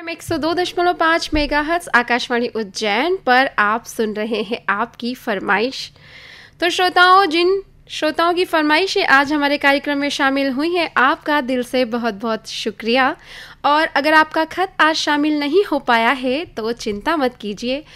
FM 102.5 megahertz Akashvani Ujjain पर आप सुन रहे हैं आपकी फरमाइश। तो जिन श्रोताओं की फरमाइशें आज हमारे कार्यक्रम में शामिल हुई हैं, आपका दिल से बहुत बहुत शुक्रिया। और अगर आपका खत आज शामिल नहीं हो पाया है तो चिंता मत कीजिए,